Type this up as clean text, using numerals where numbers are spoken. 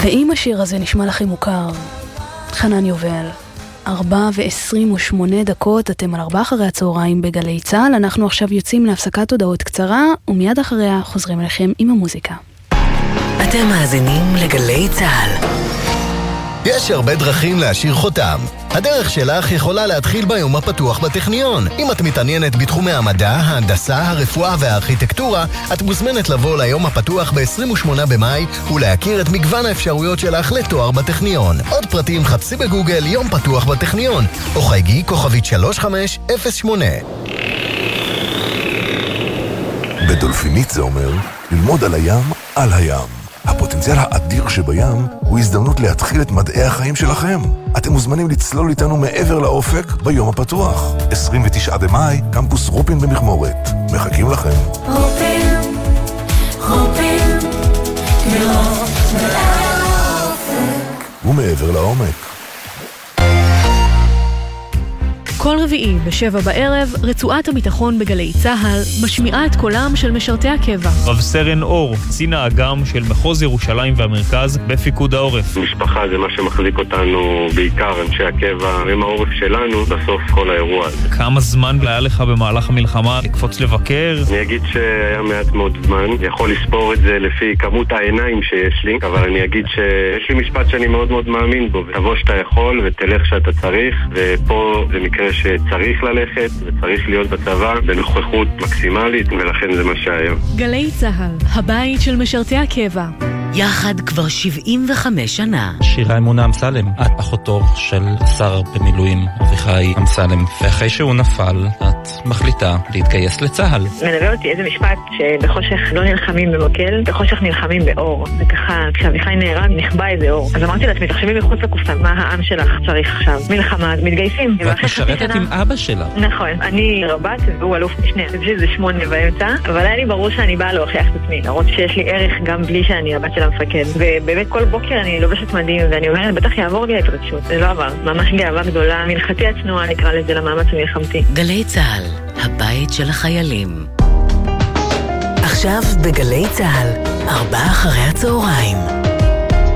ואם השיר הזה נשמע לכם מוכר, חנן יובל, 4:28, אתם על 4:00 בגלי צהל. אנחנו עכשיו יוצאים להפסקת הודעות קצרה, ומיד אחריה חוזרים אליכם עם המוזיקה. אתם מאזינים לגלי צהל. יש הרבה דרכים להשאיר חותם. הדרך שלך יכולה להתחיל ביום הפתוח בטכניון. אם את מתעניינת בתחומי המדע, ההנדסה, הרפואה והארכיטקטורה, את מוזמנת לבוא ליום הפתוח ב-28 במאי ולהכיר את מגוון האפשרויות שלך לתואר בטכניון. עוד פרטים חפשי בגוגל יום פתוח בטכניון, או חייגי כוכבית 3508. בדולפינית זה אומר ללמוד על הים, על הים. הפוטנציאל האדיר שבים הוא הזדמנות להתחיל את מדעי החיים שלכם. אתם מוזמנים לצלול איתנו מעבר לאופק ביום הפתוח. 29 במאי, קמפוס רופין במכמורת. מחכים לכם. רופין, רופין, לראות מעל האופק. ומעבר לעומק. כל רביעי ב-7 בערב, רצועת הביטחון בגלי צהל משמיעה את קולם של משרתי הקבע. רב סרן אור, קצין האג"ם של מחוז ירושלים והמרכז בפיקוד העורף. משפחה זה מה שמחזיק אותנו, בעיקר אנשי הקבע, עם העורף שלנו, בסוף כל האירוע הזה. כמה זמן היה לך במהלך המלחמה לקפוץ לבקר? אני אגיד שהיה מעט מאוד זמן, יכול לספור את זה לפי כמות העיניים שיש לי, אבל אני אגיד שיש לי משפט שאני מאוד מאוד מאמין בו, תבוא שאתה יכול ותלך שאתה צריך, ופה זה מקרה שצריך ללכת וצריך להיות בצבא בנוכחות מקסימלית, ולכן זה מה שהיה. גלי צהל, הבית של משרתי הקבע. יחד כבר 75 שנה. שירה אמונה אמסלם, את אחותו של שר במילואים אביחי אמסלם, ואחרי שהוא נפל, את מחליטה להתגייס לצהל. מלווה אותי איזה משפט שבחושך לא נלחמים במקל, בחושך נלחמים באור. וככה, כשאביחי נהרג, נחבא איזה אור. אז אמרתי לעצמי, תחשבי מחוץ לקופסה, מה העם שלך צריך עכשיו? מלחמה, מתגייסים. ואת משרתת עם אבא שלה. נכון, אני רבת והוא אלוף משנה. זה 8 באמצע, אבל היה לי ברור שאני באה להוכיח את עצמי, להראות שיש לי ערך גם בלי שאני הבת של המפקד. ובאמת כל בוקר אני לובשת מדים ואני אומרת, בטח יעבור לי ההתרגשות. זה לא עבר. ממש גאווה גדולה, מנחתי הצנועה נקרא לזה למאמץ המלחמתי. גלי צהל, הבית של החיילים. עכשיו בגלי צהל, 4:00.